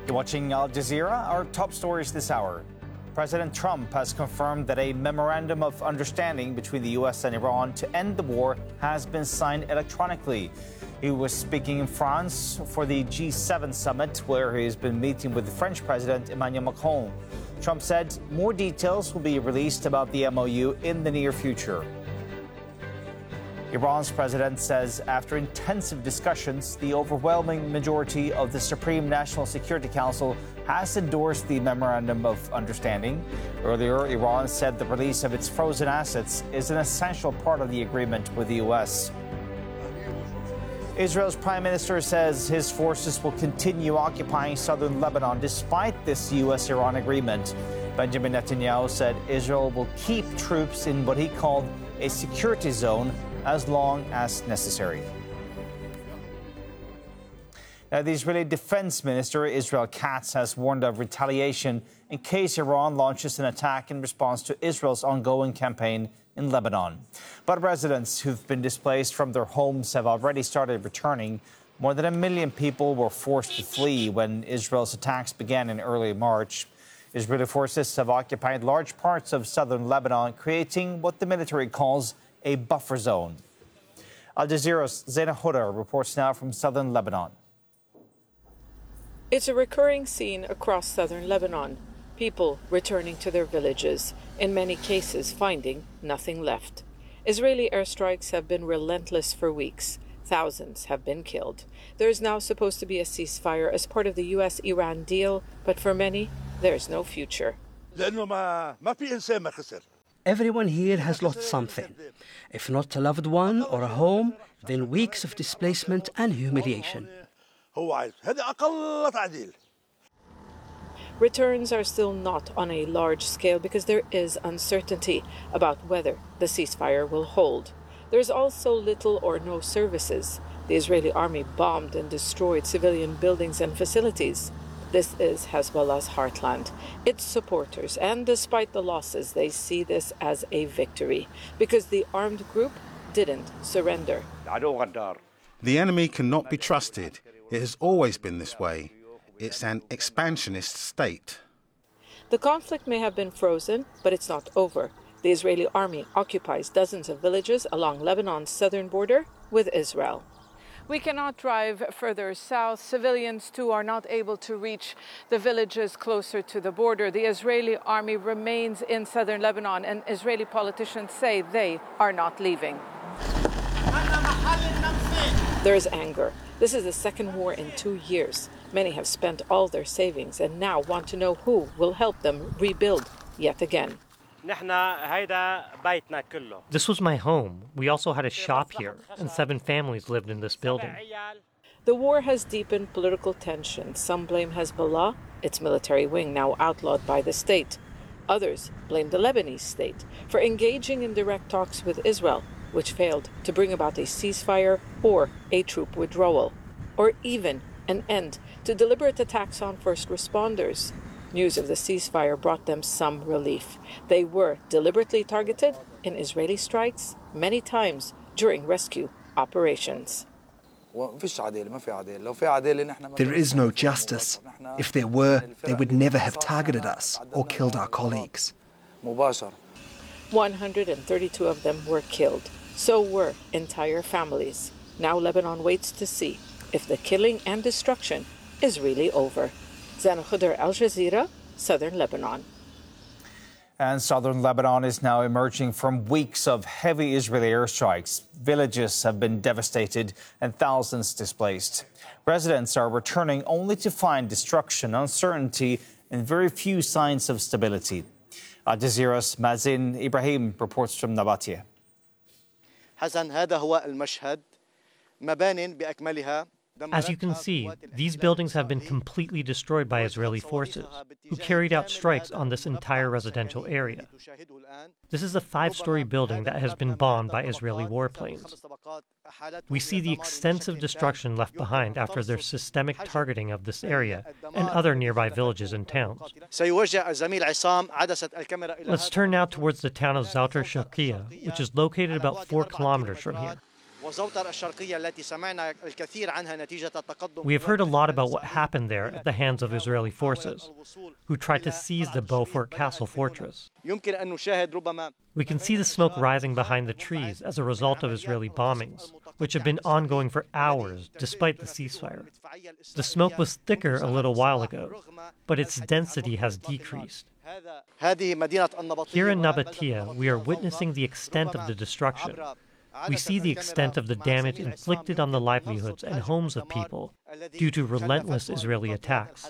You're watching Al Jazeera. Our top stories this hour. President Trump has confirmed that a memorandum of understanding between the U.S. and Iran to end the war has been signed electronically. He was speaking in France for the G7 summit, where he's been meeting with the French President Emmanuel Macron. Trump said more details will be released about the MOU in the near future. Iran's president says after intensive discussions, the overwhelming majority of the Supreme National Security Council has endorsed the Memorandum of Understanding. Earlier, Iran said the release of its frozen assets is an essential part of the agreement with the U.S. Israel's prime minister says his forces will continue occupying southern Lebanon despite this U.S.-Iran agreement. Benjamin Netanyahu said Israel will keep troops in what he called a security zone as long as necessary. Now, the Israeli Defense Minister, Israel Katz, has warned of retaliation in case Iran launches an attack in response to Israel's ongoing campaign in Lebanon. But residents who've been displaced from their homes have already started returning. More than 1 million people were forced to flee when Israel's attacks began in early March. Israeli forces have occupied large parts of southern Lebanon, creating what the military calls a buffer zone. Al Jazeera's Zaina Huda reports now from southern Lebanon. It's a recurring scene across southern Lebanon. People returning to their villages, in many cases finding nothing left. Israeli airstrikes have been relentless for weeks. Thousands have been killed. There is now supposed to be a ceasefire as part of the U.S.-Iran deal, but for many, there's no future. Everyone here has lost something. If not a loved one or a home, then weeks of displacement and humiliation. Returns are still not on a large scale because there is uncertainty about whether the ceasefire will hold. There's also little or no services. The Israeli army bombed and destroyed civilian buildings and facilities. This is Hezbollah's heartland. Its supporters, and despite the losses, they see this as a victory because the armed group didn't surrender. The enemy cannot be trusted. It has always been this way. It's an expansionist state. The conflict may have been frozen, but it's not over. The Israeli army occupies dozens of villages along Lebanon's southern border with Israel. We cannot drive further south. Civilians, too, are not able to reach the villages closer to the border. The Israeli army remains in southern Lebanon, and Israeli politicians say they are not leaving. There is anger. This is the second war in 2 years. Many have spent all their savings and now want to know who will help them rebuild yet again. This was my home. We also had a shop here, and 7 families lived in this building. The war has deepened political tension. Some blame Hezbollah, its military wing now outlawed by the state. Others blame the Lebanese state for engaging in direct talks with Israel, which failed to bring about a ceasefire or a troop withdrawal, or even an end to deliberate attacks on first responders. News of the ceasefire brought them some relief. They were deliberately targeted in Israeli strikes many times during rescue operations. There is no justice. If there were, they would never have targeted us or killed our colleagues. 132 of them were killed. So were entire families. Now Lebanon waits to see if the killing and destruction is really over. Zaina Huda, Al Jazeera, southern Lebanon. And southern Lebanon is now emerging from weeks of heavy Israeli airstrikes. Villages have been devastated and thousands displaced. Residents are returning only to find destruction, uncertainty, and very few signs of stability. Al Jazeera's Mazin Ibrahim reports from Nabatia. As you can see, these buildings have been completely destroyed by Israeli forces, who carried out strikes on this entire residential area. This is a 5-story building that has been bombed by Israeli warplanes. We see the extensive destruction left behind after their systemic targeting of this area and other nearby villages and towns. Let's turn now towards the town of Zouter Sharqiya, which is located about 4 kilometers from here. We have heard a lot about what happened there at the hands of Israeli forces, who tried to seize the Beaufort Castle fortress. We can see the smoke rising behind the trees as a result of Israeli bombings, which have been ongoing for hours despite the ceasefire. The smoke was thicker a little while ago, but its density has decreased. Here in Nabatea, we are witnessing the extent of the destruction. We see the extent of the damage inflicted on the livelihoods and homes of people due to relentless Israeli attacks.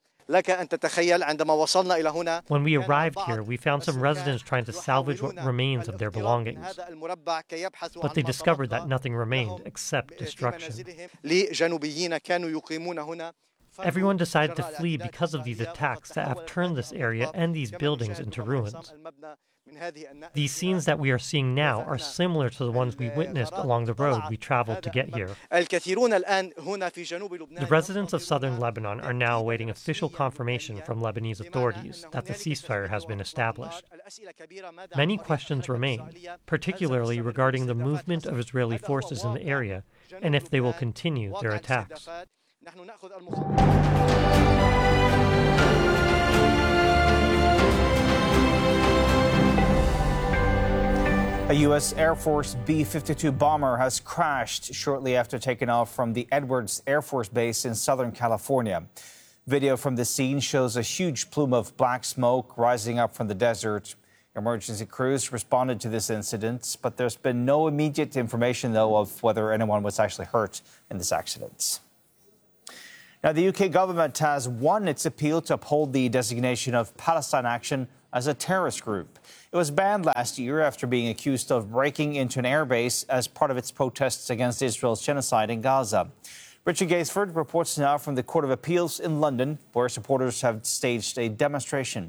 When we arrived here, we found some residents trying to salvage what remains of their belongings. But they discovered that nothing remained except destruction. Everyone decided to flee because of these attacks that have turned this area and these buildings into ruins. These scenes that we are seeing now are similar to the ones we witnessed along the road we traveled to get here. The residents of southern Lebanon are now awaiting official confirmation from Lebanese authorities that the ceasefire has been established. Many questions remain, particularly regarding the movement of Israeli forces in the area and if they will continue their attacks. A U.S. Air Force B-52 bomber has crashed shortly after taking off from the Edwards Air Force Base in Southern California. Video from the scene shows a huge plume of black smoke rising up from the desert. Emergency crews responded to this incident, but there's been no immediate information, though, of whether anyone was actually hurt in this accident. Now, the UK government has won its appeal to uphold the designation of Palestine Action as a terrorist group. It was banned last year after being accused of breaking into an airbase as part of its protests against Israel's genocide in Gaza. Richard Gaisford reports now from the Court of Appeals in London, where supporters have staged a demonstration.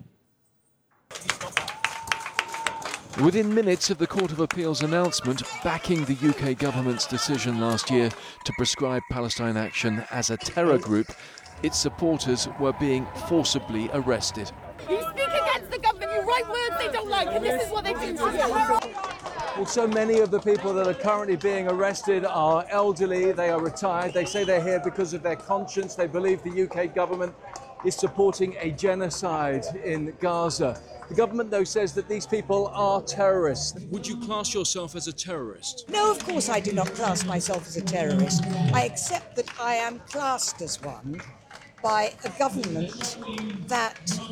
Within minutes of the Court of Appeal's announcement backing the UK government's decision last year to prescribe Palestine Action as a terror group, its supporters were being forcibly arrested. You speak against the government, you write words they don't like, and this is what they do to you. Well, so many of the people that are currently being arrested are elderly, they are retired, they say they're here because of their conscience, they believe the UK government is supporting a genocide in Gaza. The government, though, says that these people are terrorists. Would you class yourself as a terrorist? No, of course I do not class myself as a terrorist. I accept that I am classed as one by a government that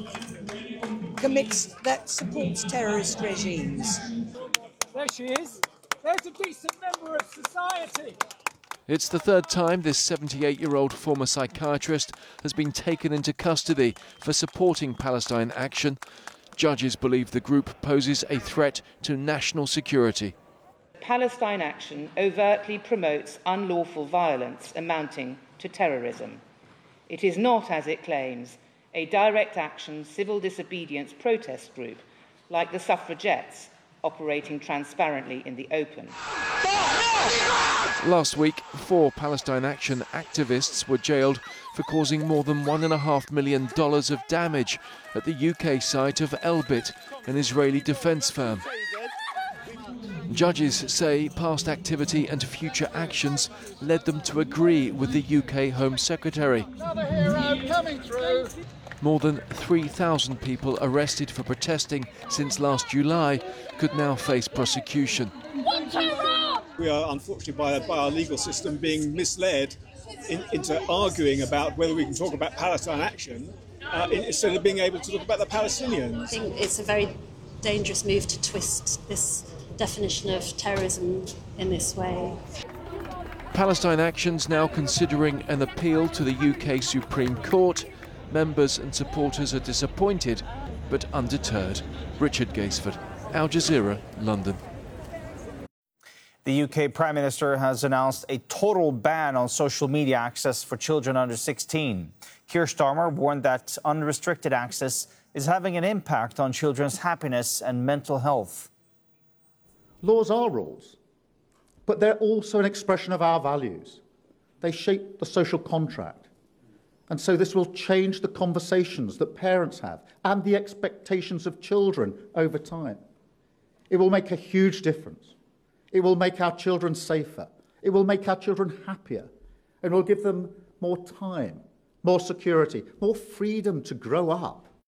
supports terrorist regimes. There she is. There's a decent member of society. It's the third time this 78-year-old former psychiatrist has been taken into custody for supporting Palestine Action. Judges believe the group poses a threat to national security. Palestine Action overtly promotes unlawful violence amounting to terrorism. It is not, as it claims, a direct action civil disobedience protest group like the suffragettes operating transparently in the open. Last week, 4 Palestine Action activists were jailed for causing more than $1.5 million of damage at the UK site of Elbit, an Israeli defence firm. Judges say past activity and future actions led them to agree with the UK Home Secretary. Another hero coming through. More than 3,000 people arrested for protesting since last July could now face prosecution. We are, unfortunately, by our legal system being misled into arguing about whether we can talk about Palestine Action instead of being able to talk about the Palestinians. I think it's a very dangerous move to twist this definition of terrorism in this way. Palestine Action's now considering an appeal to the UK Supreme Court. Members and supporters are disappointed, but undeterred. Richard Gaisford, Al Jazeera, London. The UK Prime Minister has announced a total ban on social media access for children under 16. Keir Starmer warned that unrestricted access is having an impact on children's happiness and mental health. Laws are rules, but they're also an expression of our values. They shape the social contract. And so this will change the conversations that parents have and the expectations of children over time. It will make a huge difference. It will make our children safer, It will make our children happier and will give them more time, more security, more freedom to grow up.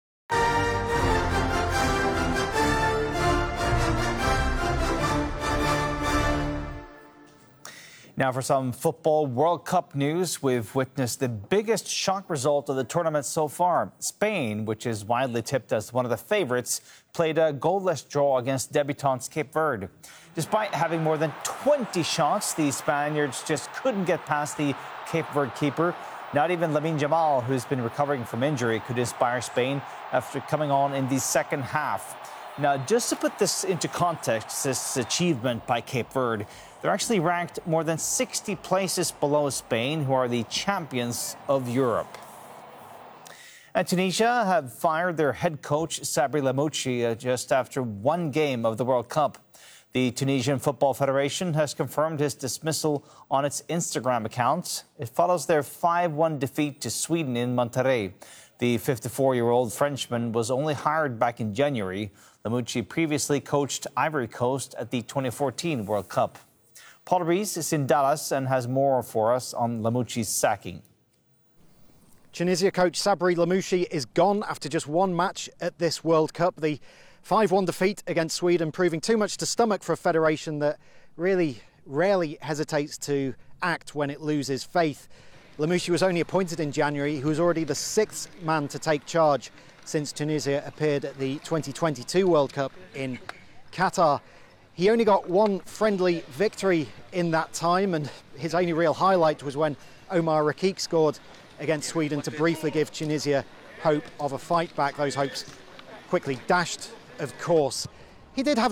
Now for some football World Cup news, we've witnessed the biggest shock result of the tournament so far. Spain, which is widely tipped as one of the favourites, played a goalless draw against debutants Cape Verde. Despite having more than 20 shots, the Spaniards just couldn't get past the Cape Verde keeper. Not even Lamine Yamal, who's been recovering from injury, could inspire Spain after coming on in the second half. Now, just to put this into context, this achievement by Cape Verde, they're actually ranked more than 60 places below Spain, who are the champions of Europe. And Tunisia have fired their head coach, Sabri Lamouchi, just after one game of the World Cup. The Tunisian Football Federation has confirmed his dismissal on its Instagram account. It follows their 5-1 defeat to Sweden in Monterrey. The 54-year-old Frenchman was only hired back in January. Lamouchi previously coached Ivory Coast at the 2014 World Cup. Paul Rees is in Dallas and has more for us on Lamouchi's sacking. Tunisia coach Sabri Lamouchi is gone after just one match at this World Cup. The 5-1 defeat against Sweden proving too much to stomach for a federation that really rarely hesitates to act when it loses faith. Lamouchi was only appointed in January. He was already the sixth man to take charge since Tunisia appeared at the 2022 World Cup in Qatar. He only got one friendly victory in that time, and his only real highlight was when Omar Rakik scored against Sweden to briefly give Tunisia hope of a fight back. Those hopes quickly dashed, of course. He did have